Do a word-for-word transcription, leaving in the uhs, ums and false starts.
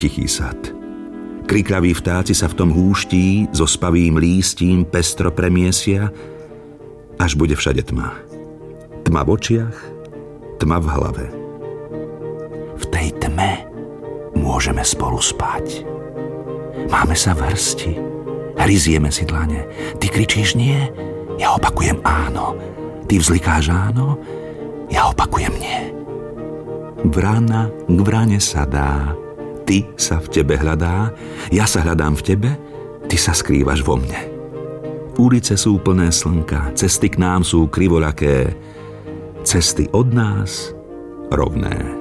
tichý sad. Kriklaví vtáci sa v tom húští so spavým lístím pestro premiesia, až bude všade tma. Tma v očiach, tma v hlave. V tej tme môžeme spolu spať. Máme sa v hrsti, hryzieme si dlane. Ty kričíš nie, ja opakujem áno. Ty vzlikáš áno, ja opakujem nie. Vrana k vrane sa dá, ty sa v tebe hľadá, ja sa hľadám v tebe, ty sa skrývaš vo mne. Ulice sú plné slnka, cesty k nám sú krivoľaké, cesty od nás rovné.